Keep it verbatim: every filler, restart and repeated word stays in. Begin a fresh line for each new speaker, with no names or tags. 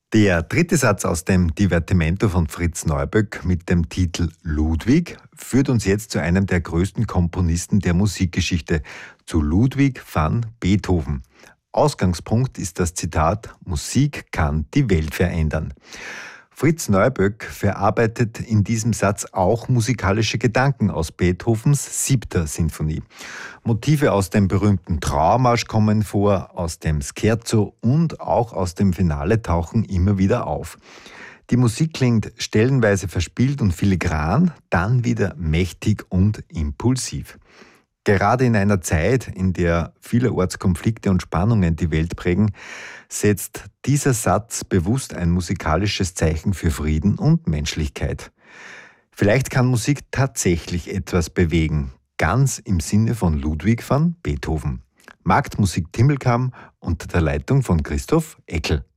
Der dritte Satz aus dem Divertimento von Fritz Neuböck mit dem Titel Ludwig führt uns jetzt zu einem der größten Komponisten der Musikgeschichte, zu Ludwig van Beethoven. Ausgangspunkt ist das Zitat: Musik kann die Welt verändern. Fritz Neuböck verarbeitet in diesem Satz auch musikalische Gedanken aus Beethovens siebter Sinfonie. Motive aus dem berühmten Trauermarsch kommen vor, aus dem Scherzo und auch aus dem Finale tauchen immer wieder auf. Die Musik klingt stellenweise verspielt und filigran, dann wieder mächtig und impulsiv. Gerade in einer Zeit, in der vielerorts Konflikte und Spannungen die Welt prägen, setzt dieser Satz bewusst ein musikalisches Zeichen für Frieden und Menschlichkeit. Vielleicht kann Musik tatsächlich etwas bewegen, ganz im Sinne von Ludwig van Beethoven. Marktmusik Timmelkamm unter der Leitung von Christoph Eckel.